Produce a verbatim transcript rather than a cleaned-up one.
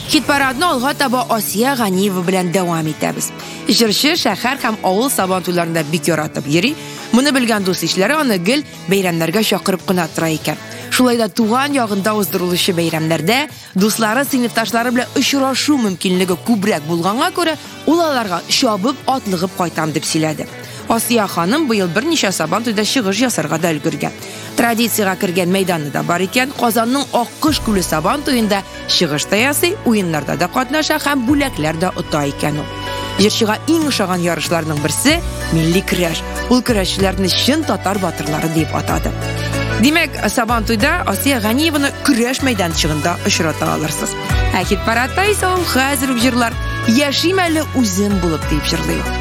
Hit paradni olg'a tabo Osiya G'aniyeva bilan davom etamiz. Jirshi shahar ham ovul sabon to'ylarida bekor atib yuri. Buni bilgan do'st ishlari Onagil bayramlarga chaqirib qinatira ekan. Shulayda tug'an yog'inda o'zdirilishi bayramlarda do'stlari, sinfdoshlari bilan uchrashuv mumkinligi ko'proq bo'lganga ko'ra, ularga shobib otlig'ib qaytam deb siladi. Osiya xonim bu yil bir necha sabon to'yda shig'ish yasarga da ulgurgan. Traditsiyaga kirgan maydonida bor ekan, Qozonning Oqqish kuli sabon to'yinda shig'ish tayasi, o'yinlarda da qatnasha ham bo'laklarda o'ta ekan u. Jirshiga eng o'xshagan yarishlarning birisi milliy kurash. Ul kurashchilarni shin tatar botirlari deb atadi. Demak, sabon to'yda Osiya G'aniyevani kurash maydonchig'ida uchrata olasiz. Akid paradda esa hozir jirlar yashimali o'zim bo'lib deb jirlaydi.